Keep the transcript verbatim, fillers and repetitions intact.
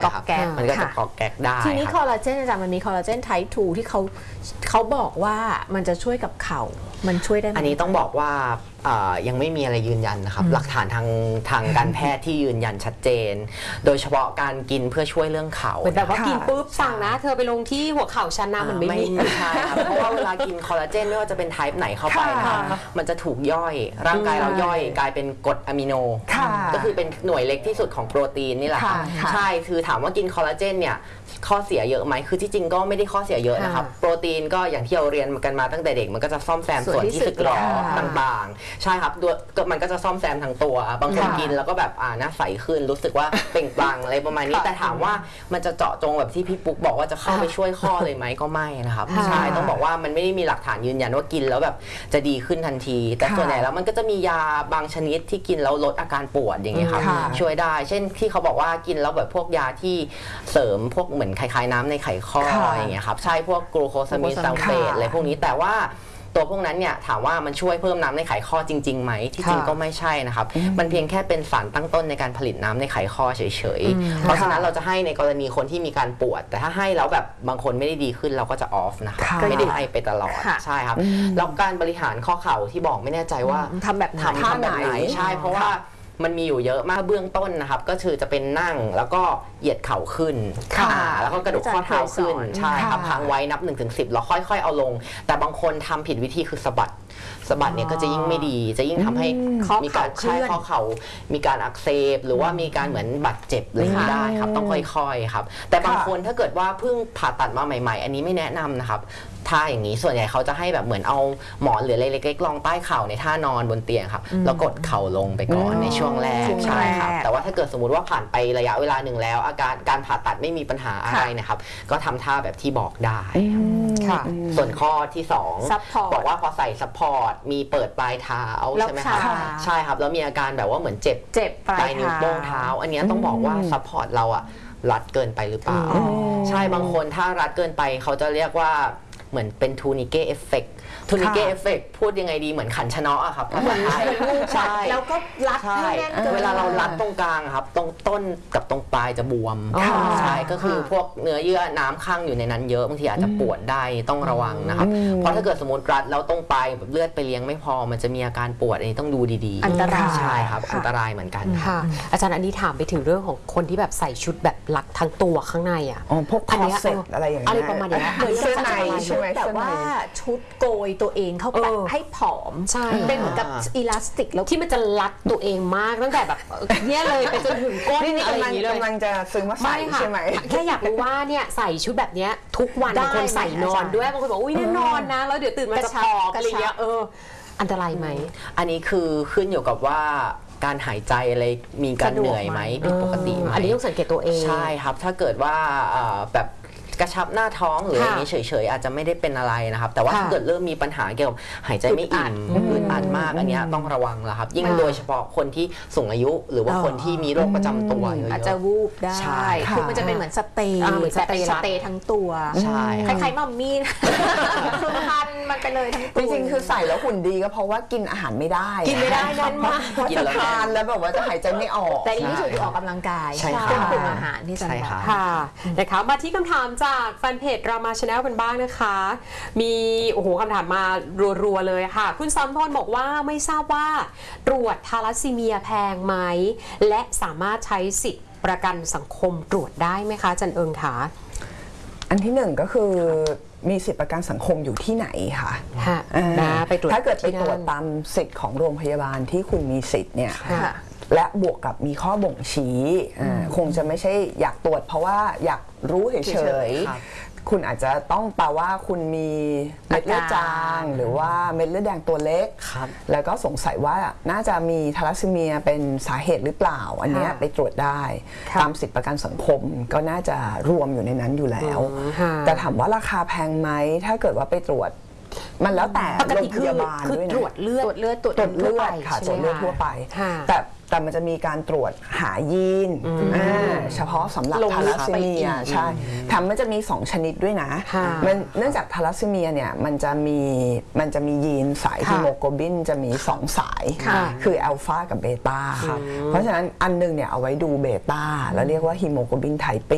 กอกแก๊กมันก็จะกอกแก๊กได้ทีนี้คอลลาเจนอาจารย์มันมีคอลลาเจนไทป์ทูที่เขาเขาบอกว่ามันจะช่วยกับเข่ามันช่วยได้ไหมอันนี้ต้องบอกว่ายังไม่มีอะไรยืนยันนะครับหลักฐานทางทางการแพทย์ที่ยืนยันชัดเจนโดยเฉพาะการกินเพื่อช่วยเรื่องเข่าเหมือนแบบว่ากินปุ๊บสั่งนะเธอไปลงที่หัวเข่าฉันนะมันไม่มีใช่ครับเพราะว่าเวลากินคอลลาเจนไม่ว่าจะเป็นไทป์ไหนเข้าไปนะครับมันจะถูกย่อยร่างกายเราย่อยกลายเป็นกรดอะมิโนก็คือเป็นหน่วยเล็กที่สุดของโปรตีนนี่แหละครับใช่คือถามว่ากินคอลลาเจนเนี่ยข้อเสียเยอะไหมคือที่จริงก็ไม่ได้ข้อเสียเยอะนะครับโปรตีนก็อย่างที่เราเรียนกันมาตั้งแต่เด็กมันก็จะซ่อมแซมส่วนที่สึกหรอต่างๆใช่ครับมันก็จะซ่อมแซมทั้งตัวบางคนกินแล้วก็แบบอ่าหน้าใสขึ้นรู้สึกว่าเปล่งปลั่งอะไรประมาณนี้แต่ถามว่ามันจะเจาะจงแบบที่พี่ปุ๊กบอกว่าจะเข้าไปช่วยข้อเลยไหมก็ไม่นะครับใช่ต้องบอกว่ามันไม่ได้มีหลักฐานยืนยันว่ากินแล้วแบบจะดีขึ้นทันทีแต่ส่วนใหญ่แล้วมันก็จะมียาบางชนิดที่กินแล้วลดอาการปวดอย่างเงี้ยครับช่วยได้เช่นที่เขาบอกว่ากินแล้วแบบพวกยาที่เสริมพวกเหมือนคล้ายๆน้ำในไขข้ออย่างเงี้ยครับใช่พวกกลูโคซามินซัลเฟตอะไรพวกนี้แต่ว่าตัวพวกนั้นเนี่ยถามว่ามันช่วยเพิ่มน้ำในไขข้อจริงๆไหมที่จริงก็ไม่ใช่นะครับมันเพียงแค่เป็นสารตั้งต้นในการผลิตน้ำในไขข้อเฉยๆเพราะฉะนั้นเราจะให้ในกรณีคนที่มีการปวดแต่ถ้าให้แล้วแบบบางคนไม่ได้ดีขึ้นเราก็จะออฟนะคะไม่ได้ให้ไปตลอดใช่ครับแล้วการบริหารข้อเข่าที่บอกไม่แน่ใจว่าทำแบบทำแบบไหนใช่เพราะว่ามันมีอยู่เยอะมากเบื้องต้นนะครับก็คือจะเป็นนั่งแล้วก็เหยียดเข่าขึ้นแล้วก็กระดูกข้อเท้าขึ้นใช่ครับค้างไว้นับหนึ่งถึงสิบแล้วค่อยๆเอาลงแต่บางคนทำผิดวิธีคือสะบัดสะบัดเนี่ยก็จะยิ่งไม่ดีจะยิ่งทำให้มีการใช้ข้อเข่ามีการอักเสบหรือว่ามีการเหมือนบาดเจ็บอะไรได้ครับต้องค่อยๆครับแต่บางคนถ้าเกิดว่าเพิ่งผ่าตัดมาใหม่ๆอันนี้ไม่แนะนำนะครับท่าอย่างนี้ส่วนใหญ่เขาจะให้แบบเหมือนเอาหมอนหรืออะไรเล็กๆรองใต้เข่าในท่านอนบนเตียงครับแล้วกดเข่าลงไปก่อนในช่วงแรกใช่ครับแต่ว่าถ้าเกิดสมมุติว่าผ่านไประยะเวลาหนึ่งแล้วอาการการผ่าตัดไม่มีปัญหาอะไรนะครับก็ทำท่าแบบที่บอกได้ส่วนข้อที่สองบอกว่าพอใส่ซัพพอร์ตมีเปิดปลายเท้าใช่ไหมครับใช่ครับแล้วมีอาการแบบว่าเหมือนเจ็บเจ็บปลายนิ้วโป้งเท้าอันนี้ต้องบอกว่าซัพพอร์ตเราอะรัดเกินไปหรือเปล่าใช่บางคนถ้ารัดเกินไปเขาจะเรียกว่าเหมือนเป็นทูนิเก้เอฟเฟกต์ทูนิเก้เอฟเฟกต์พูดยังไงดีเหมือนขันชะเนาะอะครับเหมือนใช้ลูกแล้วก็รัดให้แน่นเวลาเรารัดตรงกลางครับตรงต้นกับตรงปลายจะบวมใช่ก็คือพวกเนื้อเยื่อน้ำข้างอยู่ในนั้นเยอะบางทีอาจจะปวดได้ต้องระวังนะครับเพราะถ้าเกิดสมมติรัดแล้วตรงปลายแบบเลือดไปเลี้ยงไม่พอมันจะมีอาการปวดอันนี้ต้องดูดีๆอันตรายใช่ครับอันตรายเหมือนกันค่ะอาจารย์อันนี้ถามไปถึงเรื่องของคนที่แบบใส่ชุดแบบรัดทั้งตัวข้างในอ่ะอ๋อพวกคอร์เซ็ตอะไรอย่างเงี้ยอะไรประมาณนี้เหมือนเสื้อในใช่ไหมแต่ว่าชุดโกยตัวเองเข้าไปให้ผอมใช่เป็นเหมือนกับอีลาสติกแล้วที่มันจะรัดตัวเองมากตั้งแต่แบบเนี่ยเลยไปจนถึงก้นอะไรอย่างนี้เลยกำลังจะซื้อมาใส่ใช่ไหมแค่อยากรู้ว่าเนี่ยใส่ชุดแบบนี้ทุกวันบางคนใส่นอนด้วยบางคนบอกอุ้ยแน่นอนนะแล้วเดี๋ยวตื่นมาจะผอมอะไรเงี้ยเอออันตรายไหมอันนี้คือขึ้นอยู่กับว่าการหายใจอะไรมีการเหนื่อยไหมผิดปกติไหมอันนี้ต้องสังเกตตัวเองใช่ครับถ้าเกิดว่าแบบกระชับหน้าท้องหรืออย่างนี้เฉยๆอาจจะไม่ได้เป็นอะไรนะครับแต่ว่าถ้าเกิดเริ่มมีปัญหาเกี่ยวกับหายใจไม่อิ่มอึดอัดมากอันนี้ต้องระวังแล้วครับยิ่งโดยเฉพาะคนที่สูงอายุหรือว่าคนที่มีโรคประจำตัวเยอะๆอาจจะวูบได้คือมันจะเป็นเหมือนสเตย์แต่เป็นสเตย์ทั้งตัวใช่คล้ายๆมัมมี่คือพันมันไปเลยทั้งตัวจริงๆคือใส่แล้วหุ่นดีก็เพราะว่ากินอาหารไม่ได้กินไม่ได้นั่นมากเพราะจะทานแล้วแบบว่าจะหายใจไม่ออกแต่นี่คือออกกำลังกายควบคุมอาหารที่สำคัญค่ะนะคะมาที่คำถามจากแฟนเพจรามาชาแนลกันบ้างนะคะมีโอ้โหคำถามมารัวๆเลยค่ะคุณซัมพลบอกว่าไม่ทราบว่าตรวจทาลัสซีเมียแพงไหมและสามารถใช้สิทธิประกันสังคมตรวจได้ไหมคะจันเอิงคะอันที่หนึ่งก็คือมีสิทธิประกันสังคมอยู่ที่ไหนคะนะไปตรวจถ้าเกิดไปตรวจตามสิทธิ์ของโรงพยาบาลที่คุณมีสิทธิ์เนี่ยและบวกกับมีข้อบ่งชี้คงจะไม่ใช่อยากตรวจเพราะว่าอยากรู้เฉยๆคุณอาจจะต้องแปลว่าคุณมีเม็ดเลือดจางหรือว่าเม็ดเลือดแดงตัวเล็กแล้วก็สงสัยว่าน่าจะมีทาลัสซีเมียเป็นสาเหตุหรือเปล่าอันนี้ไปตรวจได้ตามสิทธิประกันสังคมก็น่าจะรวมอยู่ในนั้นอยู่แล้วแต่ถามว่าราคาแพงไหมถ้าเก ว่าไปตรวจมันแล้วแต่โรงพยาบาลด้วยนะตรวจเลือดตรวจเลือดตรวจเลือดค่ะตรวจเลือดทั่วไปแต่แต่มันจะมีการตรวจหายีนเฉพาะสำหรับทาลัสซีเมียใช่ทำมันจะมีสองชนิดด้วยนะมันเนื่องจากทาลัสซีเมียเนี่ยมันจะมีมันจะมียีนสายฮีโมโกลบินจะมีสองสายคืออัลฟากับเบต้าเพราะฉะนั้นอันนึงเนี่ยเอาไว้ดูเบต้าแล้วเรียกว่าฮีโมโกลบินไทป์ B